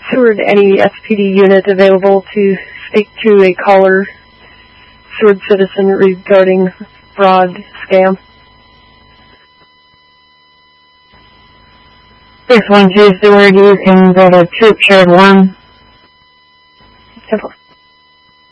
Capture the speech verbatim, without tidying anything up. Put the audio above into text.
Seward, any S P D unit available to speak to a caller, Seward citizen, regarding fraud scam? This one's used the word, you can go to troop shared one. ten four.